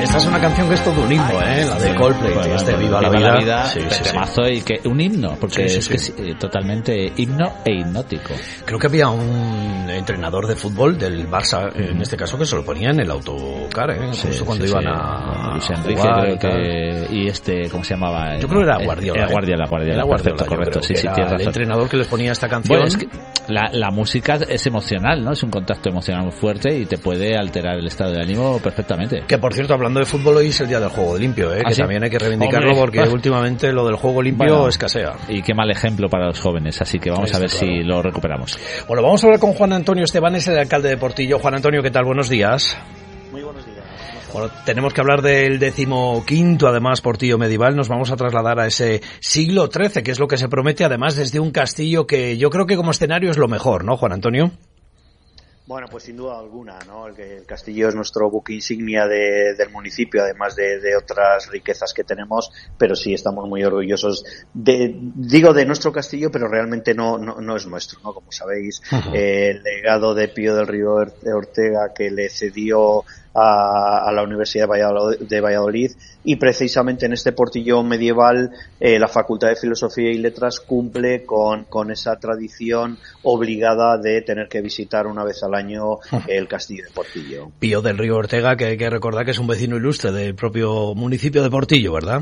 Esta es una canción que es todo un himno, la de Coldplay, bueno, Viva la Vida. Sí, temazo y que un himno, porque es totalmente himno e hipnótico. Creo que había un entrenador de fútbol del Barça, en este caso, que se lo ponía en el autocar, justo cuando iban a Luis Enrique, creo que, y ¿cómo se llamaba? Yo creo que era Guardiola. Guardiola, perfecto, correcto. Sí, tienes razón. El entrenador que les ponía esta canción. Bueno, es que la música es emocional, ¿no? Es un contacto emocional muy fuerte y te puede alterar el estado de ánimo perfectamente. Que, por cierto, hablando de fútbol, hoy es el día del juego limpio, que también hay que reivindicarlo, porque últimamente lo del juego limpio escasea. Y qué mal ejemplo para los jóvenes, así que vamos a ver si lo recuperamos. Bueno, vamos a hablar con Juan Antonio Estebanes, el alcalde de Portillo. Juan Antonio, ¿qué tal? Buenos días. Muy buenos días. Bueno, tenemos que hablar del 15º, además, Portillo medieval. Nos vamos a trasladar a ese siglo XIII, que es lo que se promete, además, desde un castillo que yo creo que como escenario es lo mejor, ¿no, Juan Antonio? Bueno, pues sin duda alguna, ¿no? El castillo es nuestro buque insignia del municipio, además de otras riquezas que tenemos, pero sí estamos muy orgullosos de nuestro castillo, pero realmente no es nuestro, ¿no? Como sabéis, el legado de Pío del Río Ortega, que le cedió a la Universidad de Valladolid, y precisamente en este Portillo medieval la Facultad de Filosofía y Letras cumple con esa tradición obligada de tener que visitar una vez al año el castillo de Portillo. Pío del Río Ortega, que hay que recordar que es un vecino ilustre del propio municipio de Portillo, ¿verdad?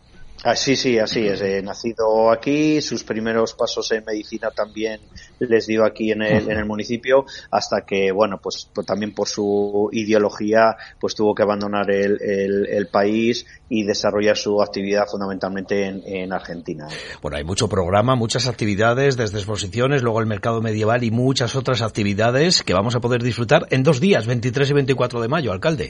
Sí, así es. Nacido aquí, sus primeros pasos en medicina también les dio aquí en el municipio, hasta que, bueno, pues también por su ideología, pues tuvo que abandonar el país y desarrollar su actividad fundamentalmente en Argentina. Bueno, hay mucho programa, muchas actividades, desde exposiciones, luego el mercado medieval y muchas otras actividades que vamos a poder disfrutar en 2 días, 23 y 24 de mayo, alcalde.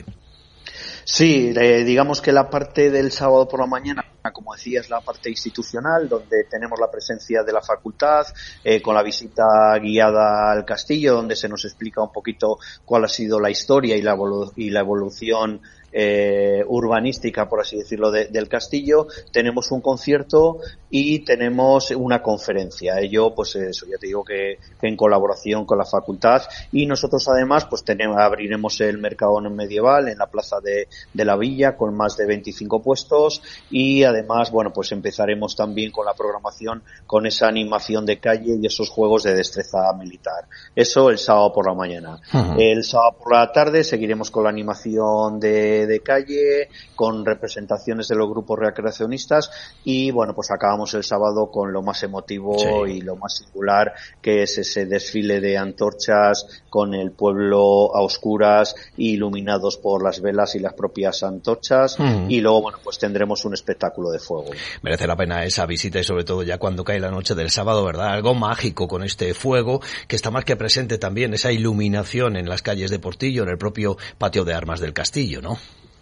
Sí, digamos que la parte del sábado por la mañana, como decía, es la parte institucional, donde tenemos la presencia de la facultad, con la visita guiada al castillo, donde se nos explica un poquito cuál ha sido la historia y la evolución urbanística, por así decirlo, del castillo. Tenemos un concierto y tenemos una conferencia. Ello, pues eso, ya te digo que en colaboración con la facultad, y nosotros además pues abriremos el mercado medieval en la plaza de la villa con más de 25 puestos, y además, bueno, pues empezaremos también con la programación, con esa animación de calle y esos juegos de destreza militar. Eso el sábado por la mañana. El sábado por la tarde seguiremos con la animación de calle, con representaciones de los grupos recreacionistas, y bueno, pues acabamos el sábado con lo más emotivo y lo más singular, que es ese desfile de antorchas con el pueblo a oscuras, iluminados por las velas y las propias antorchas, y luego, bueno, pues tendremos un espectáculo de fuego. Merece la pena esa visita, y sobre todo ya cuando cae la noche del sábado, ¿verdad? Algo mágico con este fuego que está más que presente también, esa iluminación en las calles de Portillo, en el propio patio de armas del castillo, ¿no?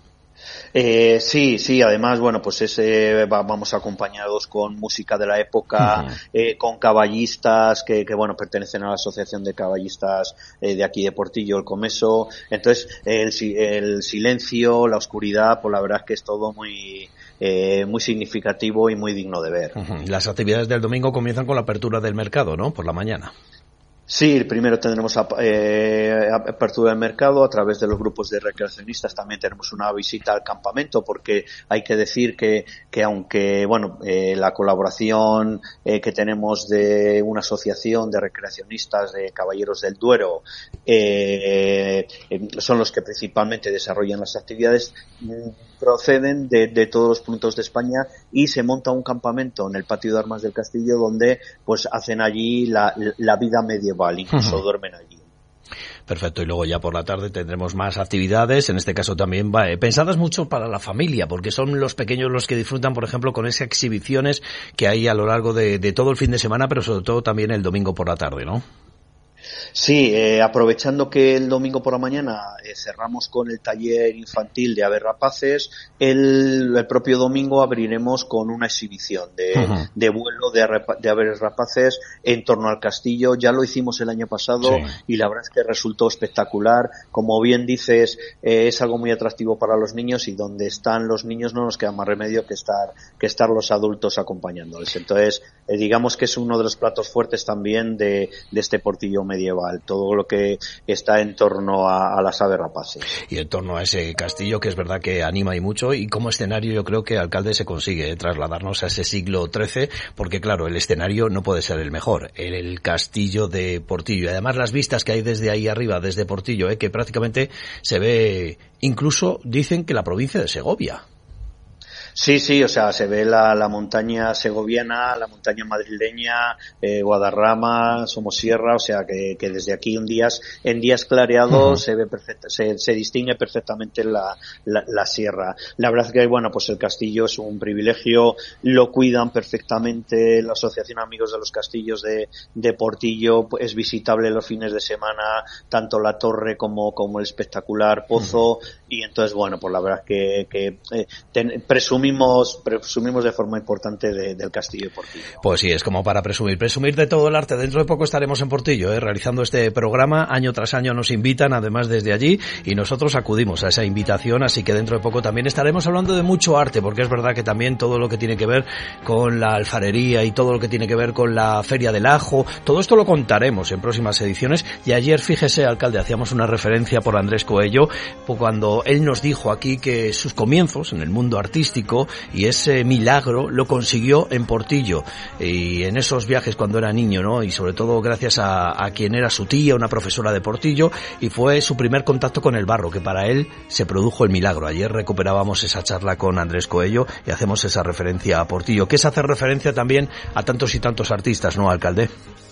Sí, además, bueno, pues vamos acompañados con música de la época, con caballistas que bueno, pertenecen a la Asociación de Caballistas de aquí de Portillo, el Comeso. Entonces, el silencio, la oscuridad, pues la verdad es que es todo muy significativo y muy digno de ver. Las actividades del domingo comienzan con la apertura del mercado, ¿no? Por la mañana. Sí, primero tendremos apertura del mercado a través de los grupos de recreacionistas. También tenemos una visita al campamento, porque hay que decir que aunque, bueno, la colaboración que tenemos de una asociación de recreacionistas de Caballeros del Duero son los que principalmente desarrollan las actividades, proceden de todos los puntos de España, y se monta un campamento en el patio de armas del castillo donde pues hacen allí la vida medieval, incluso duermen allí. Perfecto, y luego ya por la tarde tendremos más actividades, en este caso también pensadas mucho para la familia, porque son los pequeños los que disfrutan, por ejemplo, con esas exhibiciones que hay a lo largo de todo el fin de semana, pero sobre todo también el domingo por la tarde, ¿no? Sí, aprovechando que el domingo por la mañana cerramos con el taller infantil de aves rapaces, el propio domingo abriremos con una exhibición de vuelo de aves rapaces en torno al castillo. Ya lo hicimos el año pasado y la verdad es que resultó espectacular. Como bien dices, es algo muy atractivo para los niños, y donde están los niños no nos queda más remedio que estar los adultos acompañándoles. Entonces, digamos que es uno de los platos fuertes también de este Portillo medieval. medieval, todo lo que está en torno a las aves rapaces. Y en torno a ese castillo, que es verdad que anima y mucho, y como escenario yo creo que Alcalde se consigue trasladarnos a ese siglo XIII, porque claro, el escenario no puede ser el mejor, el castillo de Portillo, y además las vistas que hay desde ahí arriba, desde Portillo, que prácticamente se ve, incluso dicen que la provincia de Segovia. Sí, o sea, se ve la montaña segoviana, la montaña madrileña, Guadarrama, Somosierra, o sea que desde aquí en días clareados se ve se distingue perfectamente la sierra. La verdad que bueno, pues el castillo es un privilegio, lo cuidan perfectamente, la Asociación Amigos de los Castillos de Portillo es visitable los fines de semana, tanto la torre como el espectacular pozo, y entonces bueno, pues la verdad que presumimos de forma importante del castillo de Portillo. Pues sí, es como para presumir de todo el arte. Dentro de poco estaremos en Portillo, realizando este programa, año tras año nos invitan, además desde allí, y nosotros acudimos a esa invitación, así que dentro de poco también estaremos hablando de mucho arte, porque es verdad que también todo lo que tiene que ver con la alfarería y todo lo que tiene que ver con la Feria del Ajo, todo esto lo contaremos en próximas ediciones. Y ayer, fíjese, alcalde, hacíamos una referencia por Andrés Coello, cuando él nos dijo aquí que sus comienzos en el mundo artístico y ese milagro lo consiguió en Portillo, y en esos viajes cuando era niño, ¿no? Y sobre todo gracias a quien era su tía, una profesora de Portillo, y fue su primer contacto con el barro, que para él se produjo el milagro. Ayer recuperábamos esa charla con Andrés Coello y hacemos esa referencia a Portillo, que es hacer referencia también a tantos y tantos artistas, ¿no, alcalde?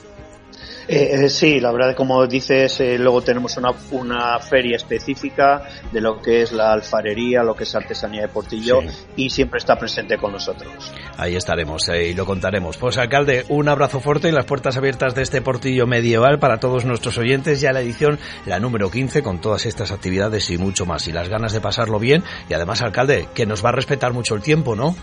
Sí, la verdad, como dices, luego tenemos una feria específica de lo que es la alfarería, lo que es artesanía de Portillo, sí, y siempre está presente con nosotros. Ahí estaremos y lo contaremos. Pues alcalde, un abrazo fuerte y las puertas abiertas de este Portillo medieval para todos nuestros oyentes, ya la edición, la número 15, con todas estas actividades y mucho más, y las ganas de pasarlo bien, y además, alcalde, que nos va a respetar mucho el tiempo, ¿no?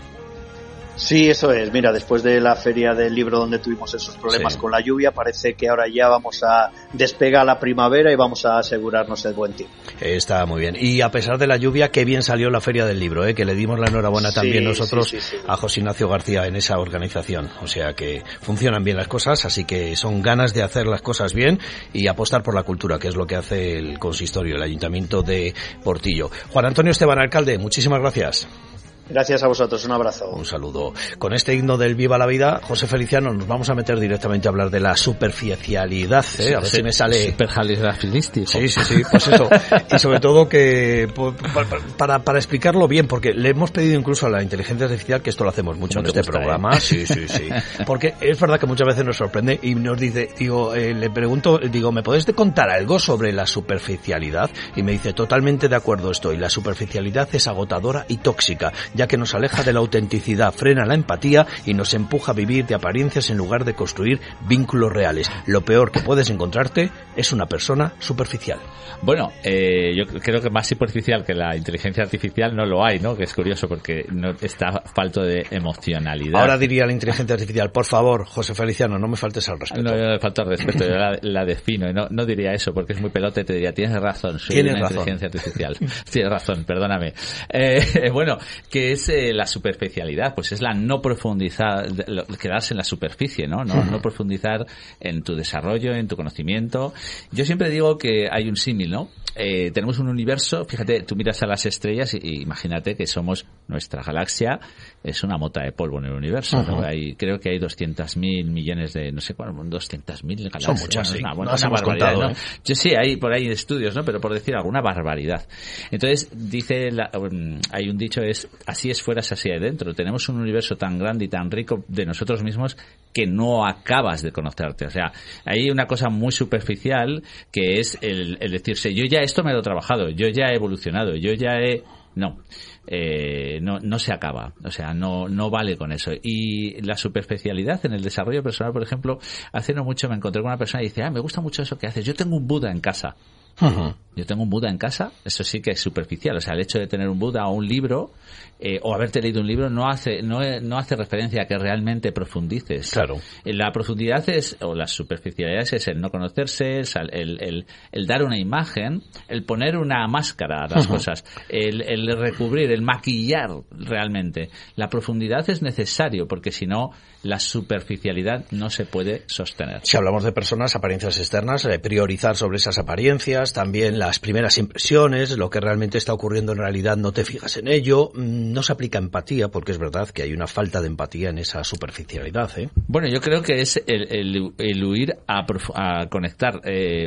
Sí, eso es. Mira, después de la Feria del Libro, donde tuvimos esos problemas con la lluvia, parece que ahora ya vamos a despegar la primavera y vamos a asegurarnos el buen tiempo. Está muy bien. Y a pesar de la lluvia, qué bien salió la Feria del Libro, que le dimos la enhorabuena también nosotros a José Ignacio García en esa organización. O sea que funcionan bien las cosas, así que son ganas de hacer las cosas bien y apostar por la cultura, que es lo que hace el consistorio, el Ayuntamiento de Portillo. Juan Antonio Esteban, alcalde, muchísimas gracias. Gracias a vosotros, un abrazo. Un saludo. Con este himno del Viva la Vida, José Feliciano, nos vamos a meter directamente a hablar de la superficialidad, a ver si me sale... Superjalifilístico. Sí, pues eso. Y sobre todo que, para explicarlo bien, porque le hemos pedido incluso a la inteligencia artificial, que esto lo hacemos mucho en este programa. Sí. Porque es verdad que muchas veces nos sorprende y nos dice, le pregunto, ¿me podés contar algo sobre la superficialidad? Y me dice, totalmente de acuerdo estoy. La superficialidad es agotadora y tóxica, ya que nos aleja de la autenticidad, frena la empatía y nos empuja a vivir de apariencias en lugar de construir vínculos reales. Lo peor que puedes encontrarte es una persona superficial. Bueno, yo creo que más superficial que la inteligencia artificial no lo hay, ¿no? Que es curioso porque no está falto de emocionalidad. Ahora diría la inteligencia artificial, por favor, José Feliciano, no me faltes al respeto. No me falta al respeto, yo la defino y no diría eso porque es muy pelote, te diría, tienes razón, soy una inteligencia artificial. Tienes razón, perdóname. Bueno, ¿qué es la superficialidad? Pues es la no profundizar, quedarse en la superficie, ¿no? No profundizar en tu desarrollo, en tu conocimiento. Yo siempre digo que hay un símil, ¿no? Tenemos un universo, fíjate, tú miras a las estrellas y imagínate que somos, nuestra galaxia es una mota de polvo en el universo, ¿no? Creo que hay 200.000 millones de, no sé cuál, 200.000 galaxias. Son muchas, bueno, sí. Una barbaridad, contado, ¿no? Yo sí, hay por ahí estudios, ¿no? Pero por decir alguna barbaridad. Entonces, hay un dicho, así es fuera, es así adentro. Tenemos un universo tan grande y tan rico de nosotros mismos que no acabas de conocerte. O sea, hay una cosa muy superficial que es el decirse, yo ya esto me lo he trabajado, yo ya he evolucionado, yo ya he... No se acaba, o sea, no vale con eso. Y la superficialidad en el desarrollo personal, por ejemplo, hace no mucho me encontré con una persona y dice, me gusta mucho eso que haces, yo tengo un Buda en casa. Uh-huh. Yo tengo un Buda en casa, eso sí que es superficial. O sea, el hecho de tener un Buda o un libro, o haberte leído un libro, no hace referencia a que realmente profundices. Claro. La profundidad o la superficialidad es el no conocerse, el dar una imagen, el poner una máscara a las cosas, el recubrir, el maquillar realmente. La profundidad es necesario, porque si no, la superficialidad no se puede sostener. Si hablamos de personas, apariencias externas, priorizar sobre esas apariencias, también las primeras impresiones, lo que realmente está ocurriendo en realidad, no te fijas en ello, no se aplica empatía, porque es verdad que hay una falta de empatía en esa superficialidad, ¿eh? Bueno, yo creo que es el huir a conectar,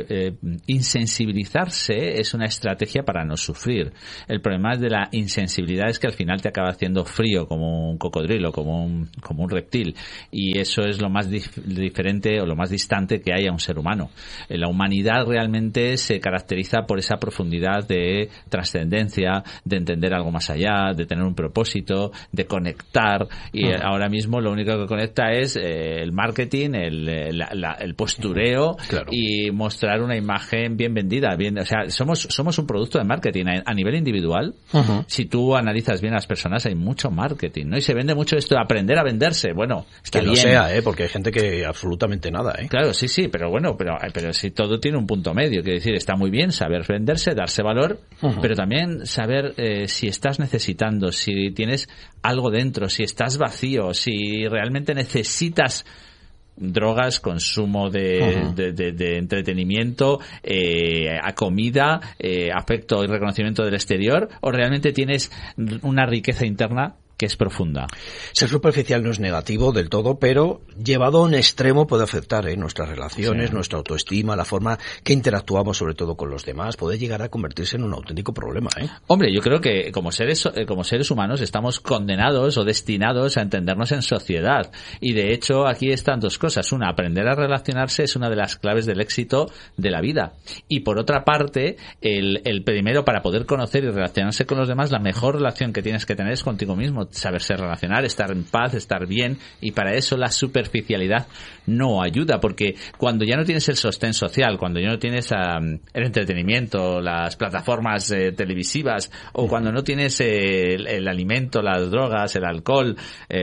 insensibilizarse es una estrategia para no sufrir. El problema de la insensibilidad es que al final te acaba haciendo frío como un cocodrilo, como un reptil, y eso es lo más diferente o lo más distante que hay a un ser humano. La humanidad realmente se caracteriza por esa profundidad de trascendencia, de entender algo más allá, de tener un propósito, de conectar, y ahora mismo lo único que conecta es el marketing, el postureo, claro, y mostrar una imagen bien vendida, o sea, somos un producto de marketing a nivel individual. Si tú analizas bien a las personas, hay mucho marketing, ¿no? Y se vende mucho esto de aprender a venderse. Bueno, está que bien. Lo sea, porque hay gente que absolutamente nada, Claro, sí, pero bueno, pero si todo tiene un punto medio, quiere decir, está muy bien saber venderse, darse valor, pero también saber si estás necesitando, si tienes algo dentro, si estás vacío, si realmente necesitas drogas, consumo de entretenimiento, a comida, afecto y reconocimiento del exterior, o realmente tienes una riqueza interna que es profunda. Ser superficial no es negativo del todo, pero llevado a un extremo puede afectar nuestras relaciones, sí, nuestra autoestima, la forma que interactuamos sobre todo con los demás, puede llegar a convertirse en un auténtico problema. Hombre, yo creo que como seres humanos estamos condenados o destinados a entendernos en sociedad, y de hecho aquí están dos cosas. Una, aprender a relacionarse es una de las claves del éxito de la vida, y por otra parte, el primero, para poder conocer y relacionarse con los demás, la mejor relación que tienes que tener es contigo mismo, saberse relacionar, estar en paz, estar bien, y para eso la superficialidad no ayuda, porque cuando ya no tienes el sostén social, cuando ya no tienes el entretenimiento, las plataformas televisivas, o cuando no tienes el alimento, las drogas, el alcohol,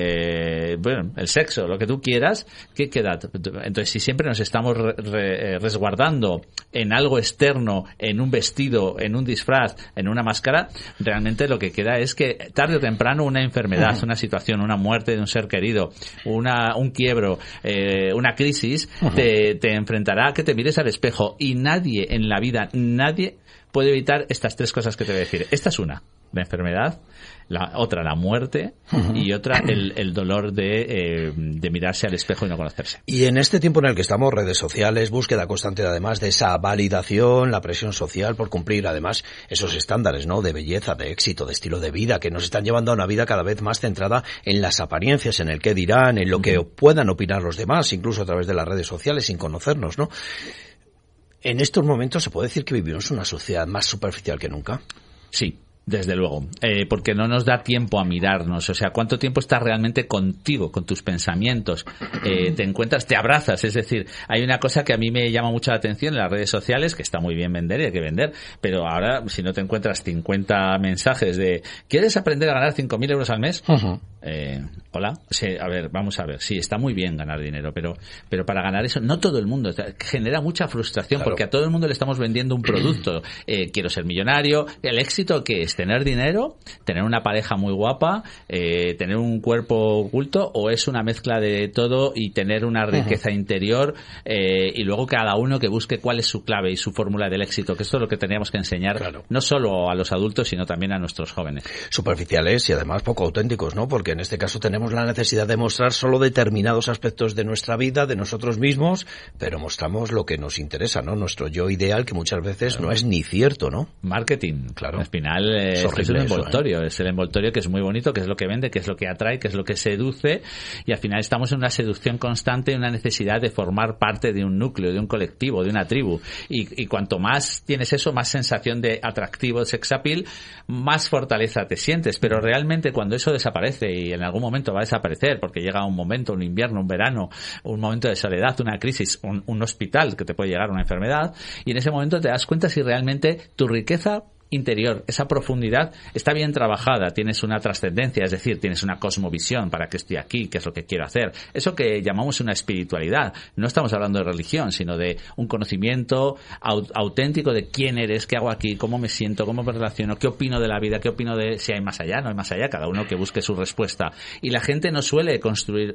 el sexo, lo que tú quieras, ¿qué queda? Entonces, si siempre nos estamos resguardando en algo externo, en un vestido, en un disfraz, en una máscara, realmente lo que queda es que tarde o temprano una enfermedad, una situación, una muerte de un ser querido, un quiebro, una crisis, te enfrentará a que te mires al espejo, y nadie en la vida, nadie puede evitar estas tres cosas que te voy a decir. Esta es una, la enfermedad, la otra, la muerte, y otra, el dolor de mirarse al espejo y no conocerse. Y en este tiempo en el que estamos, redes sociales, búsqueda constante además de esa validación, la presión social por cumplir además esos estándares, ¿no?, de belleza, de éxito, de estilo de vida, que nos están llevando a una vida cada vez más centrada en las apariencias, en el qué dirán, en lo que puedan opinar los demás, incluso a través de las redes sociales, sin conocernos, ¿no? En estos momentos se puede decir que vivimos una sociedad más superficial que nunca. Sí. Desde luego, porque no nos da tiempo a mirarnos. O sea, ¿cuánto tiempo estás realmente contigo, con tus pensamientos? Te encuentras, te abrazas. Es decir, hay una cosa que a mí me llama mucho la atención en las redes sociales, que está muy bien vender y hay que vender, pero ahora, si no te encuentras 50 mensajes de ¿quieres aprender a ganar 5.000 euros al mes? Hola, sí, a ver, vamos a ver. Sí, está muy bien ganar dinero, pero para ganar eso, no todo el mundo. Genera mucha frustración, claro, porque a todo el mundo le estamos vendiendo un producto. Quiero ser millonario. ¿El éxito qué es? ¿Tener dinero? ¿Tener una pareja muy guapa? ¿Tener un cuerpo oculto? ¿O es una mezcla de todo y tener una riqueza interior? Y luego cada uno que busque cuál es su clave y su fórmula del éxito, que esto es lo que teníamos que enseñar, claro, no solo a los adultos, sino también a nuestros jóvenes. Superficiales y además poco auténticos, ¿no? Porque en este caso tenemos la necesidad de mostrar solo determinados aspectos de nuestra vida, de nosotros mismos, pero mostramos lo que nos interesa, ¿no? Nuestro yo ideal, que muchas veces no es ni cierto, ¿no? Marketing, claro. Al final es un envoltorio, es el envoltorio que es muy bonito, que es lo que vende, que es lo que atrae, que es lo que seduce, y al final estamos en una seducción constante, en una necesidad de formar parte de un núcleo, de un colectivo, de una tribu, y cuanto más tienes eso, más sensación de atractivo, sex appeal, más fortaleza te sientes, pero realmente cuando eso desaparece y en algún momento va a desaparecer porque llega un momento, un invierno, un verano, un momento de soledad, una crisis, un hospital que te puede llegar, una enfermedad, y en ese momento te das cuenta si realmente tu riqueza interior, esa profundidad está bien trabajada, tienes una trascendencia, es decir, tienes una cosmovisión, para qué estoy aquí, qué es lo que quiero hacer, eso que llamamos una espiritualidad. No estamos hablando de religión, sino de un conocimiento auténtico de quién eres, qué hago aquí, cómo me siento, cómo me relaciono, qué opino de la vida, qué opino de si hay más allá, no hay más allá, cada uno que busque su respuesta. Y la gente no suele construir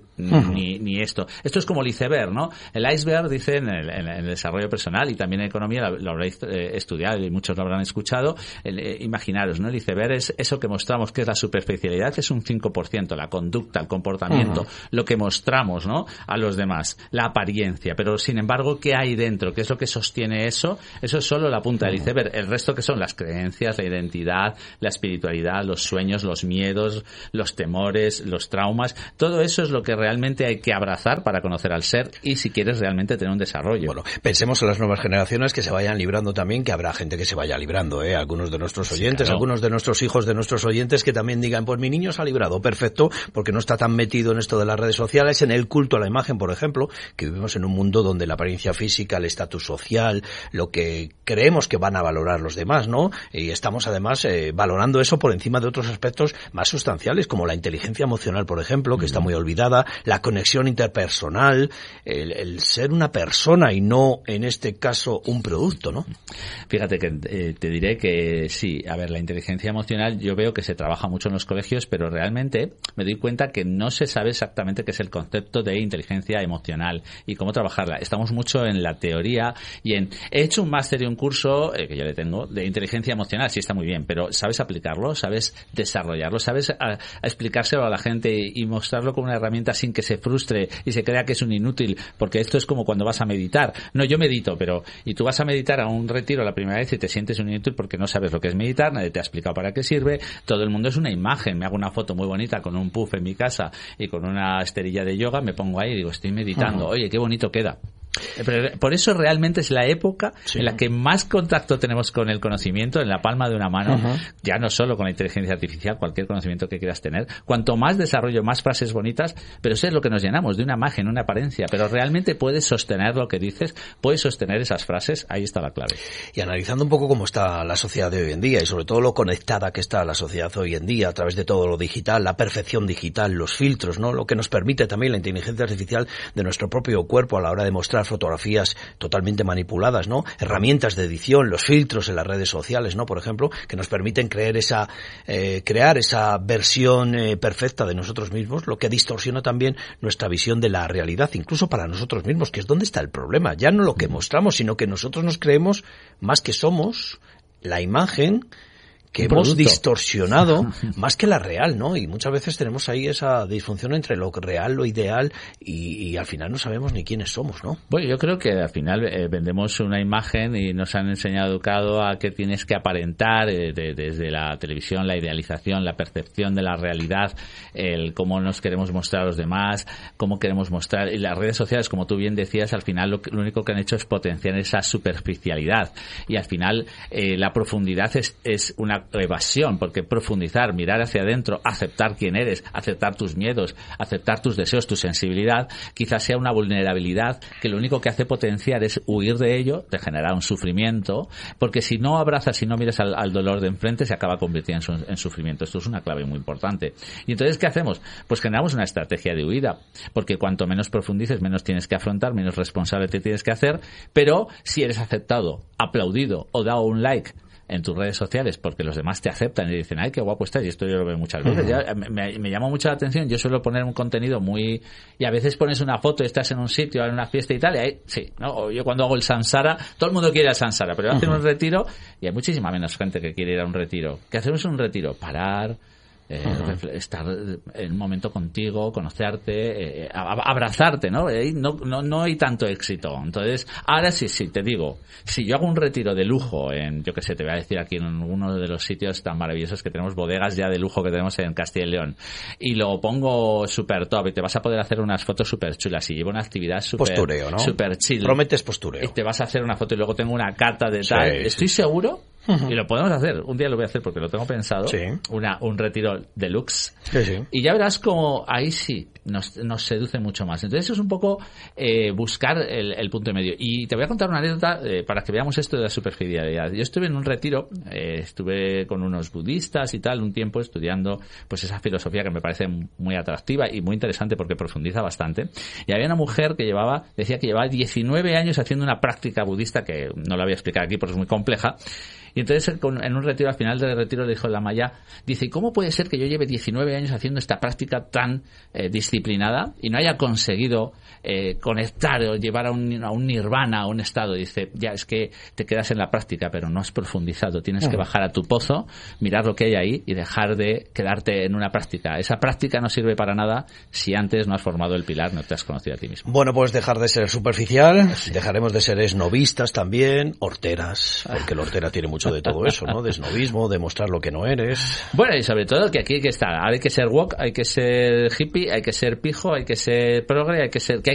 ni esto. Esto es como el iceberg, ¿no? El iceberg, dice en el desarrollo personal y también en economía, lo habréis estudiado y muchos lo habrán escuchado. Imaginaros, ¿no? El iceberg es eso que mostramos, que es la superficialidad, que es un 5%, la conducta, el comportamiento, lo que mostramos, ¿no? A los demás, la apariencia, pero sin embargo, ¿qué hay dentro? ¿Qué es lo que sostiene eso? Eso es solo la punta del iceberg. El resto, que son las creencias, la identidad, la espiritualidad, los sueños, los miedos, los temores, los traumas, todo eso es lo que realmente hay que abrazar para conocer al ser y si quieres realmente tener un desarrollo. Bueno, pensemos en las nuevas generaciones que se vayan librando también, que habrá gente que se vaya librando, algunos de nuestros oyentes, sí, claro, algunos de nuestros hijos, de nuestros oyentes, que también digan, pues mi niño se ha librado, perfecto, porque no está tan metido en esto de las redes sociales, en el culto a la imagen, por ejemplo, que vivimos en un mundo donde la apariencia física, el estatus social, lo que creemos que van a valorar los demás, ¿no? Y estamos además valorando eso por encima de otros aspectos más sustanciales, como la inteligencia emocional, por ejemplo, que está muy olvidada, la conexión interpersonal, el ser una persona y no, en este caso, un producto, ¿no? Fíjate que te diré que sí, a ver, la inteligencia emocional yo veo que se trabaja mucho en los colegios, pero realmente me doy cuenta que no se sabe exactamente qué es el concepto de inteligencia emocional y cómo trabajarla. Estamos mucho en la teoría y he hecho un máster y un curso, que yo le tengo, de inteligencia emocional, sí está muy bien, pero ¿sabes aplicarlo? ¿Sabes desarrollarlo? ¿Sabes a explicárselo a la gente y mostrarlo como una herramienta sin que se frustre y se crea que es un inútil? Porque esto es como cuando vas a meditar. No, yo medito, pero y tú vas a meditar a un retiro la primera vez y te sientes un inútil porque no sabes lo que es meditar, nadie te ha explicado para qué sirve, todo el mundo es una imagen. Me hago una foto muy bonita con un puff en mi casa y con una esterilla de yoga, me pongo ahí y digo, estoy meditando, oye, qué bonito queda. Por eso realmente es la época en la que más contacto tenemos con el conocimiento en la palma de una mano, ya no solo con la inteligencia artificial, cualquier conocimiento que quieras tener. Cuanto más desarrollo, más frases bonitas, pero eso es lo que nos llenamos, de una imagen, una apariencia, pero realmente puedes sostener lo que dices, puedes sostener esas frases, ahí está la clave. Y analizando un poco cómo está la sociedad de hoy en día y sobre todo lo conectada que está la sociedad hoy en día a través de todo lo digital, la perfección digital, los filtros, ¿no? Lo que nos permite también la inteligencia artificial de nuestro propio cuerpo a la hora de mostrar fotografías totalmente manipuladas, ¿no? Herramientas de edición, los filtros en las redes sociales, ¿no? Por ejemplo, que nos permiten crear esa versión perfecta de nosotros mismos, lo que distorsiona también nuestra visión de la realidad, incluso para nosotros mismos, que es donde está el problema. Ya no lo que mostramos, sino que nosotros nos creemos más que somos la imagen que hemos distorsionado más que la real, ¿no? Y muchas veces tenemos ahí esa disfunción entre lo real, lo ideal y al final no sabemos ni quiénes somos, ¿no? Bueno, yo creo que al final vendemos una imagen y nos han enseñado, educado a que tienes que aparentar desde la televisión, la idealización, la percepción de la realidad, el cómo nos queremos mostrar a los demás, cómo queremos mostrar. Y las redes sociales, como tú bien decías, al final lo único que han hecho es potenciar esa superficialidad y al final la profundidad es una evasión, porque profundizar, mirar hacia adentro, aceptar quién eres, aceptar tus miedos, aceptar tus deseos, tu sensibilidad, quizás sea una vulnerabilidad que lo único que hace potenciar es huir de ello, te genera un sufrimiento, porque si no abrazas, si no miras al dolor de enfrente, se acaba convirtiendo en sufrimiento. Esto es una clave muy importante. Y entonces, ¿qué hacemos? Pues generamos una estrategia de huida, porque cuanto menos profundices, menos tienes que afrontar, menos responsable te tienes que hacer, pero si eres aceptado, aplaudido o dado un like en tus redes sociales porque los demás te aceptan y dicen, ay, qué guapo estás, y esto yo lo veo muchas veces. Ya, me llama mucho la atención. Yo suelo poner un contenido muy... Y a veces pones una foto y estás en un sitio, en una fiesta y tal, y ahí, sí, ¿no? Yo cuando hago el Sansara, todo el mundo quiere ir al Sansara, pero hacen un retiro y hay muchísima menos gente que quiere ir a un retiro. ¿Qué hacemos en un retiro? Parar, estar en un momento contigo, conocerte, abrazarte, ¿no? No hay tanto éxito. Entonces, ahora sí, te digo, si yo hago un retiro de lujo yo qué sé, te voy a decir aquí en uno de los sitios tan maravillosos que tenemos, bodegas ya de lujo que tenemos en Castilla y León, y lo pongo super top y te vas a poder hacer unas fotos super chulas y llevo una actividad postureo, ¿no? Super chill. Prometes postureo. Y te vas a hacer una foto y luego tengo una carta de tal. Estoy seguro Y lo podemos hacer. Un día lo voy a hacer porque lo tengo pensado. Sí. Un retiro deluxe. Sí. Y ya verás como ahí sí nos seduce mucho más. Entonces eso es un poco buscar el punto medio. Y te voy a contar una anécdota para que veamos esto de la superficialidad. Yo estuve en un retiro, estuve con unos budistas y tal, un tiempo estudiando pues esa filosofía que me parece muy atractiva y muy interesante porque profundiza bastante. Y había una mujer que decía que llevaba 19 años haciendo una práctica budista que no la voy a explicar aquí porque es muy compleja. Y entonces en un retiro, al final del retiro, le dijo la Maya, dice, ¿cómo puede ser que yo lleve 19 años haciendo esta práctica tan disciplinada y no haya conseguido conectar o llevar a un nirvana, a un estado? Dice, ya es que te quedas en la práctica, pero no has profundizado. Tienes que bajar a tu pozo, mirar lo que hay ahí y dejar de quedarte en una práctica. Esa práctica no sirve para nada si antes no has formado el pilar, no te has conocido a ti mismo. Bueno, pues dejar de ser superficial, dejaremos de ser esnovistas también, horteras, porque la hortera tiene mucho de todo eso, ¿no? De esnovismo, de mostrar lo que no eres. Bueno, y sobre todo que aquí hay que estar, hay que ser woke, hay que ser hippie, hay que ser pijo, hay que ser progre, hay que